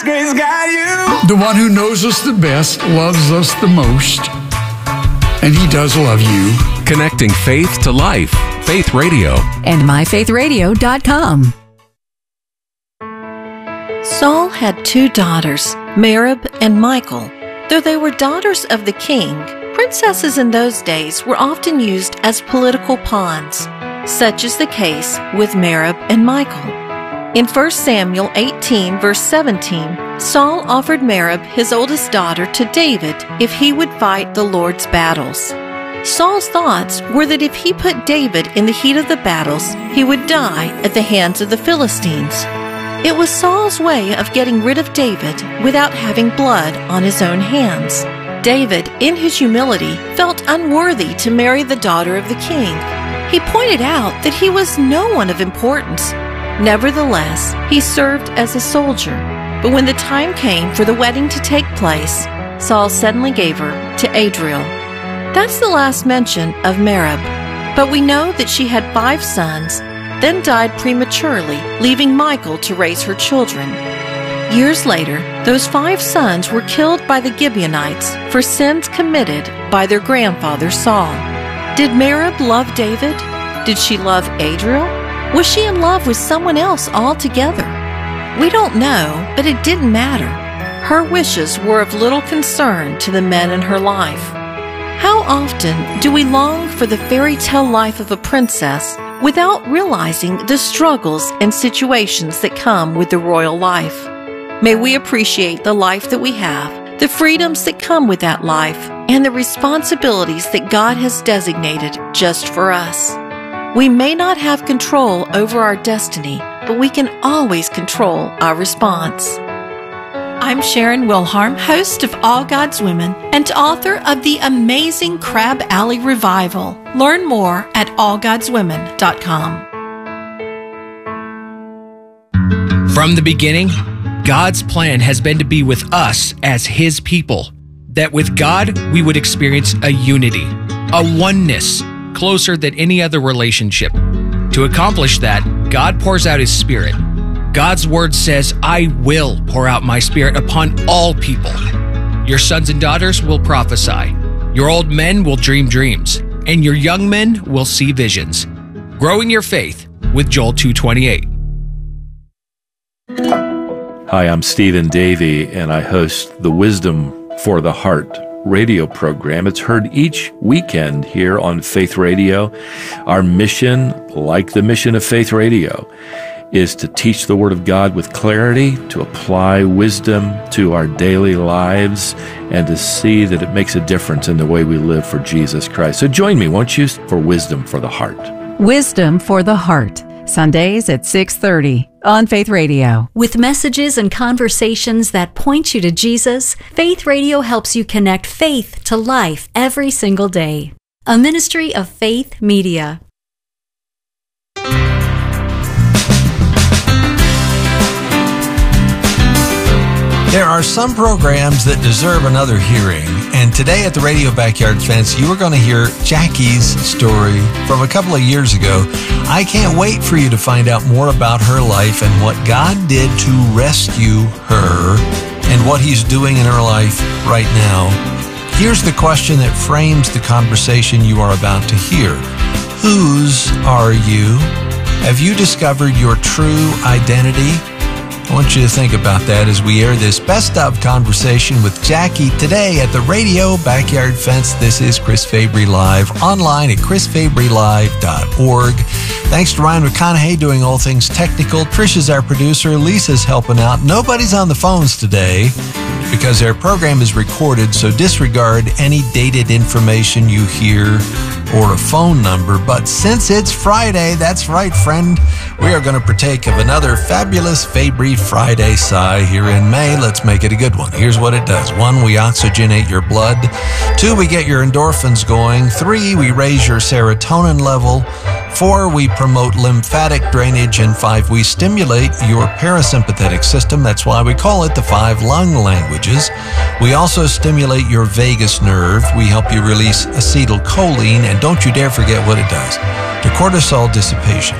grace got you. The one who knows us the best loves us the most. And he does love you. Connecting faith to life. Faith Radio. And myfaithradio.com. Saul had 2 daughters, Merab and Michal. Though they were daughters of the king, princesses in those days were often used as political pawns. Such is the case with Merab and Michal. In 1 Samuel 18, verse 17, Saul offered Merab, his oldest daughter, to David if he would fight the Lord's battles. Saul's thoughts were that if he put David in the heat of the battles, he would die at the hands of the Philistines. It was Saul's way of getting rid of David without having blood on his own hands. David, in his humility, felt unworthy to marry the daughter of the king. He pointed out that he was no one of importance. Nevertheless, he served as a soldier. But when the time came for the wedding to take place, Saul suddenly gave her to Adriel. That's the last mention of Merab. But we know that she had 5 sons, then died prematurely, leaving Michal to raise her children. Years later, those 5 sons were killed by the Gibeonites for sins committed by their grandfather Saul. Did Merab love David? Did she love Adriel? Was she in love with someone else altogether? We don't know, but it didn't matter. Her wishes were of little concern to the men in her life. How often do we long for the fairy tale life of a princess without realizing the struggles and situations that come with the royal life? May we appreciate the life that we have, the freedoms that come with that life, and the responsibilities that God has designated just for us. We may not have control over our destiny, but we can always control our response. I'm Sharon Wilharm, host of All God's Women and author of the amazing Crab Alley Revival. Learn more at allgodswomen.com. From the beginning, God's plan has been to be with us as His people, that with God we would experience a unity, a oneness, closer than any other relationship. To accomplish that, God pours out His Spirit. God's Word says, I will pour out my Spirit upon all people. Your sons and daughters will prophesy. Your old men will dream dreams. And your young men will see visions. Growing your faith with Joel 2:28. Hi, I'm Stephen Davey, and I host the Wisdom for the Heart radio program. It's heard each weekend here on Faith Radio. Our mission, like the mission of Faith Radio, is to teach the Word of God with clarity, to apply wisdom to our daily lives, and to see that it makes a difference in the way we live for Jesus Christ. So join me, won't you, for Wisdom for the Heart. Wisdom for the Heart, Sundays at 6:30 on Faith Radio. With messages and conversations that point you to Jesus, Faith Radio helps you connect faith to life every single day. A ministry of Faith Media. There are some programs that deserve another hearing, and today at the Radio Backyard Fence, you are going to hear Jackie's story from a couple of years ago. I can't wait for you to find out more about her life and what God did to rescue her and what He's doing in her life right now. Here's the question that frames the conversation you are about to hear. Whose are you? Have you discovered your true identity? I want you to think about that as we air this best of conversation with Jackie today at the Radio Backyard Fence. This is Chris Fabry Live, online at chrisfabrylive.org. Thanks to Ryan McConaughey doing all things technical. Trish is our producer. Lisa's helping out. Nobody's on the phones today because our program is recorded, so disregard any dated information you hear or a phone number. But since it's Friday, that's right, friend, we are going to partake of another fabulous Fabry Friday sigh here in May. Let's make it a good one. Here's what it does. 1, we oxygenate your blood. 2, we get your endorphins going. 3, we raise your serotonin level. 4, we promote lymphatic drainage. And 5, we stimulate your parasympathetic system. That's why we call it the 5 lung languages. We also stimulate your vagus nerve. We help you release acetylcholine. And don't you dare forget what it does to cortisol dissipation.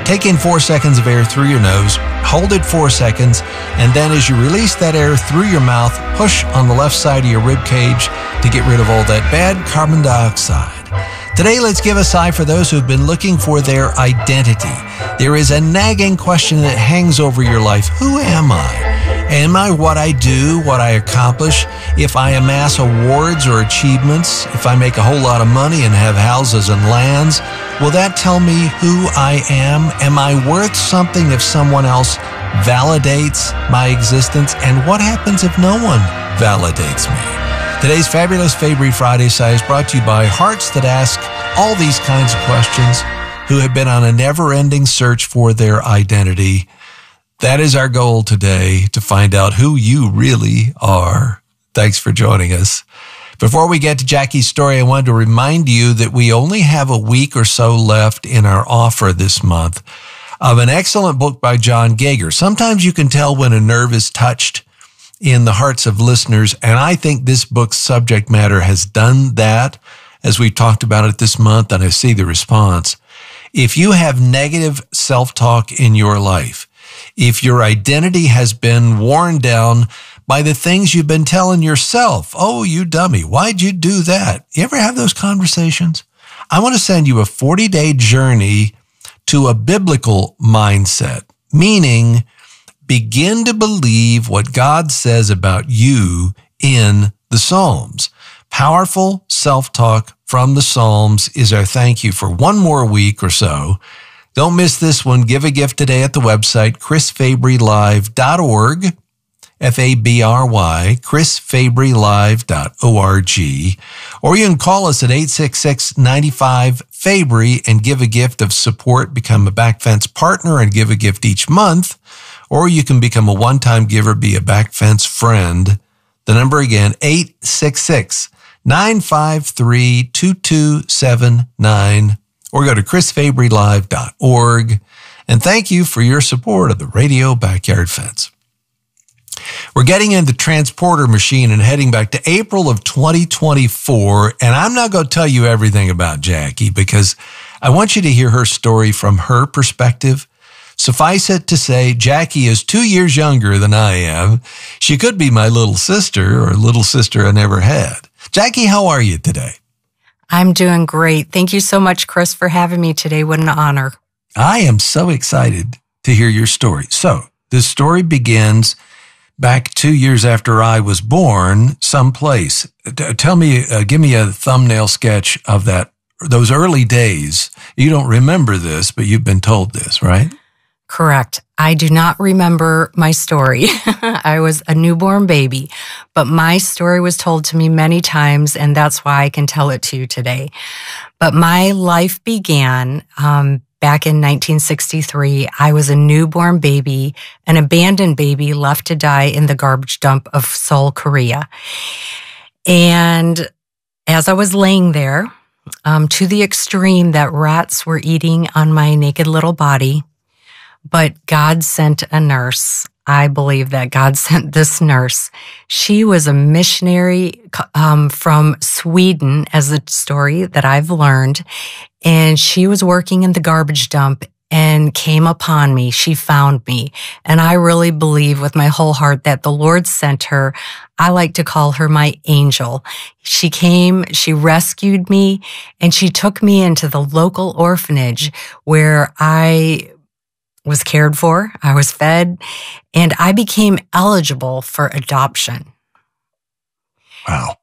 Take in 4 seconds of air through your nose, hold it 4 seconds, and then as you release that air through your mouth, push on the left side of your rib cage to get rid of all that bad carbon dioxide. Today, let's give a sigh for those who have been looking for their identity. There is a nagging question that hangs over your life. Who am I? Am I what I do, what I accomplish? If I amass awards or achievements, if I make a whole lot of money and have houses and lands, will that tell me who I am? Am I worth something if someone else validates my existence? And what happens if no one validates me? Today's fabulous Fabry Friday Sigh is brought to you by hearts that ask all these kinds of questions, who have been on a never-ending search for their identity. That is our goal today, to find out who you really are. Thanks for joining us. Before we get to Jackie's story, I wanted to remind you that we only have a week or so left in our offer this month of an excellent book by John Gauger. Sometimes you can tell when a nerve is touched in the hearts of listeners, and I think this book's subject matter has done that, as we talked about it this month, and I see the response. If you have negative self-talk in your life, if your identity has been worn down by the things you've been telling yourself, oh, you dummy, why'd you do that? You ever have those conversations? I want to send you a 40-day journey to a biblical mindset, meaning begin to believe what God says about you in the Psalms. Powerful self-talk from the Psalms is our thank you for one more week or so. Don't miss this one. Give a gift today at the website, chrisfabrylive.org, F-A-B-R-Y, chrisfabrylive.org, or you can call us at 866-95-FABRY and give a gift of support, become a Backfence partner and give a gift each month, or you can become a one-time giver, be a Backfence friend. The number again, 866-953-2279, or go to chrisfabrylive.org. And thank you for your support of the Radio Backyard Fence. We're getting in the transporter machine and heading back to April of 2024. And I'm not going to tell you everything about Jackie because I want you to hear her story from her perspective. Suffice it to say, Jackie is 2 years younger than I am. She could be my little sister or little sister I never had. Jackie, how are you today? I'm doing great. Thank you so much, Chris, for having me today. What an honor. I am so excited to hear your story. So this story begins back 2 years after I was born, someplace. Tell me, give me a thumbnail sketch of those early days. You don't remember this, but you've been told this, right? Correct. I do not remember my story. I was a newborn baby, but my story was told to me many times, and that's why I can tell it to you today. But my life began back in 1963. I was a newborn baby, an abandoned baby left to die in the garbage dump of Seoul, Korea. And as I was laying there, to the extreme that rats were eating on my naked little body, but God sent a nurse. I believe that God sent this nurse. She was a missionary from Sweden, as the story that I've learned. And she was working in the garbage dump and came upon me. She found me. And I really believe with my whole heart that the Lord sent her. I like to call her my angel. She came, she rescued me, and she took me into the local orphanage where I was cared for, I was fed, and I became eligible for adoption. Wow.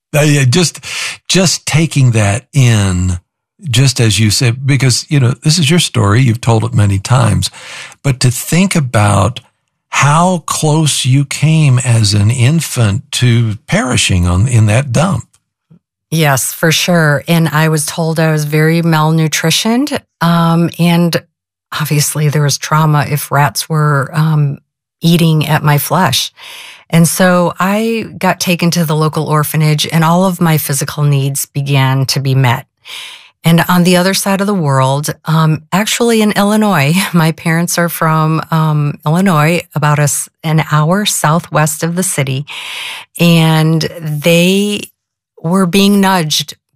Just taking that in, just as you said, because, this is your story, you've told it many times, but to think about how close you came as an infant to perishing in that dump. Yes, for sure. And I was told I was very malnutritioned, and obviously, there was trauma if rats were eating at my flesh. And so I got taken to the local orphanage, and all of my physical needs began to be met. And on the other side of the world, actually in Illinois, my parents are from Illinois, about an hour southwest of the city, and they were being nudged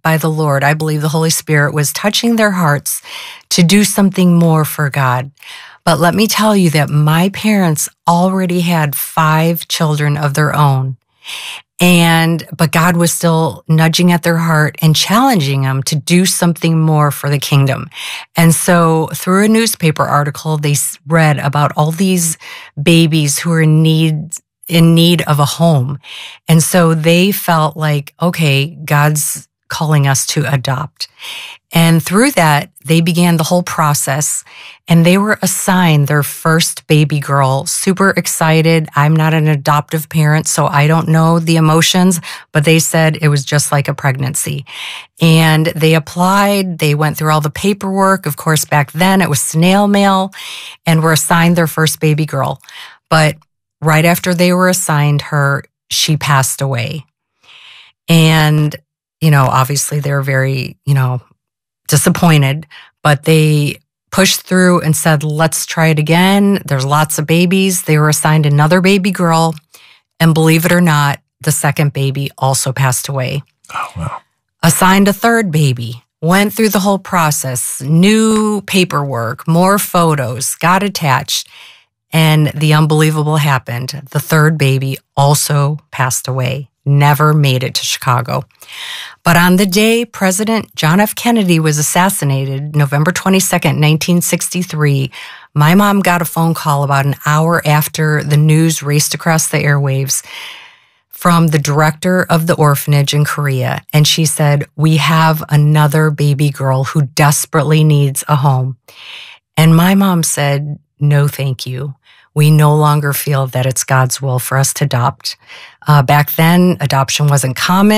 by the Lord. I believe the Holy Spirit was touching their hearts to do something more for God. But let me tell you that my parents already had 5 children of their own. But God was still nudging at their heart and challenging them to do something more for the kingdom. And so through a newspaper article, they read about all these babies who are in need of a home. And so they felt like, okay, God's calling us to adopt. And through that, they began the whole process, and they were assigned their first baby girl. Super excited. I'm not an adoptive parent, so I don't know the emotions, but they said it was just like a pregnancy. And they applied. They went through all the paperwork. Of course, back then it was snail mail, and were assigned their first baby girl. But right after they were assigned her, she passed away. And, obviously they were very, disappointed, but they pushed through and said, let's try it again. There's lots of babies. They were assigned another baby girl, and believe it or not, the second baby also passed away. Oh, wow. Assigned a third baby, went through the whole process, new paperwork, more photos, got attached, and the unbelievable happened. The third baby also passed away, never made it to Chicago. But on the day President John F. Kennedy was assassinated, November 22nd, 1963, my mom got a phone call about an hour after the news raced across the airwaves from the director of the orphanage in Korea. And she said, we have another baby girl who desperately needs a home. And my mom said, no, thank you. We no longer feel that it's God's will for us to adopt. Back then, adoption wasn't common.